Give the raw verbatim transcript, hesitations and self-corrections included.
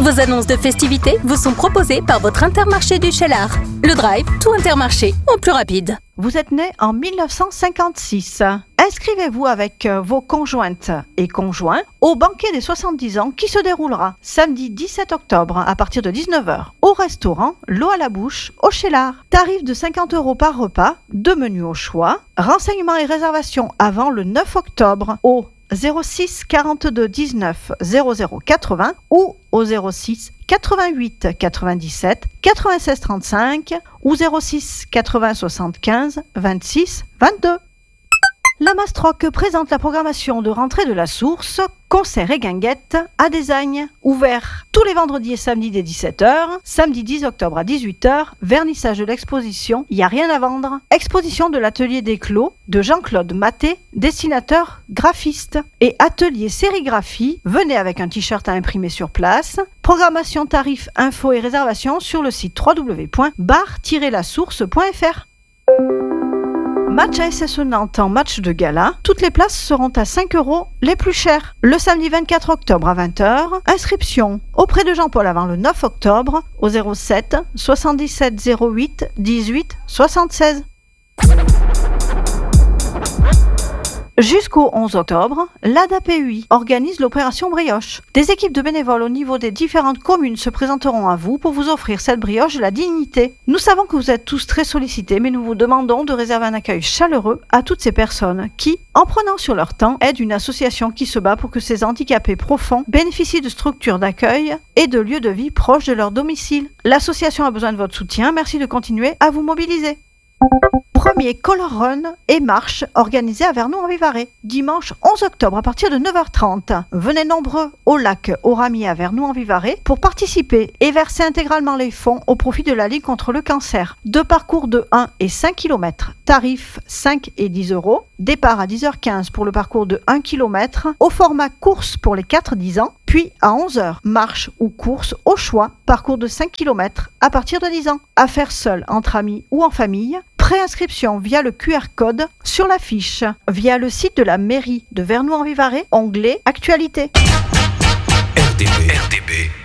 Vos annonces de festivités vous sont proposées par votre Intermarché du Cheylard. Le Drive, tout Intermarché, en plus rapide. Vous êtes né en mille neuf cent cinquante-six. Inscrivez-vous avec vos conjointes et conjoints au banquet des soixante-dix ans qui se déroulera samedi dix-sept octobre à partir de dix-neuf heures au restaurant L'eau à la bouche au Cheylard. Tarif de cinquante euros par repas, deux menus au choix. Renseignements et réservations avant le neuf octobre au zéro six quarante-deux dix-neuf zéro zéro quatre-vingts ou au zéro six quatre-vingt-huit quatre-vingt-dix-sept quatre-vingt-seize trente-cinq ou zéro six quatre-vingts soixante-quinze vingt-six vingt-deux. La Mastroc présente la programmation de rentrée de la Source, concerts et guinguettes à Desagnes, ouvert tous les vendredis et samedis dès dix-sept heures, samedi dix octobre à dix-huit heures, vernissage de l'exposition Y a rien à vendre, exposition de l'atelier d'éclos de Jean-Claude Maté, dessinateur graphiste, et atelier sérigraphie, venez avec un t-shirt à imprimer sur place, programmation, tarifs, infos et réservations sur le site w w w point bar tiret la source point f r. Match A S S Nantes en match de gala. Toutes les places seront à cinq euros les plus chères. Le samedi vingt-quatre octobre à vingt heures. Inscription auprès de Jean-Paul avant le neuf octobre au zéro sept soixante-dix-sept zéro huit dix-huit soixante-seize. Jusqu'au onze octobre, l'A D A P U I organise l'opération Brioche. Des équipes de bénévoles au niveau des différentes communes se présenteront à vous pour vous offrir cette brioche de la dignité. Nous savons que vous êtes tous très sollicités, mais nous vous demandons de réserver un accueil chaleureux à toutes ces personnes qui, en prenant sur leur temps, aident une association qui se bat pour que ces handicapés profonds bénéficient de structures d'accueil et de lieux de vie proches de leur domicile. L'association a besoin de votre soutien. Merci de continuer à vous mobiliser. Premier Color Run et marche organisé à Vernoux-en-Vivarais, dimanche onze octobre à partir de neuf heures trente. Venez nombreux au lac Oramier à Vernoux-en-Vivarais pour participer et verser intégralement les fonds au profit de la Ligue contre le cancer. Deux parcours de un et cinq kilomètres, tarifs cinq et dix euros. Départ à dix heures quinze pour le parcours de un kilomètre, au format course pour les quatre dix ans, puis à onze heures, marche ou course au choix, parcours de cinq kilomètres à partir de dix ans. À faire seul, entre amis ou en famille. Préinscription via le Q R code sur la fiche, via le site de la mairie de Vernoux-en-Vivarais, onglet Actualité. R D B. R D B.